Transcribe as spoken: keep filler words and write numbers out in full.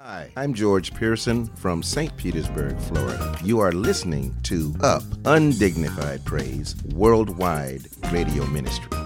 Hi, I'm George Pearson from Saint Petersburg, Florida. You are listening to Up Undignified Praise Worldwide Radio Ministry.